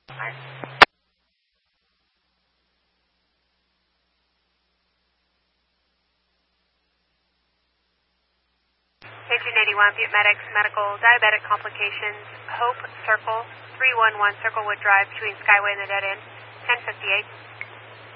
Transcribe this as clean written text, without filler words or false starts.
1881, Butte Medics, medical, diabetic complications, Hope Circle, 311 Circlewood Drive between Skyway and the dead end, 1058.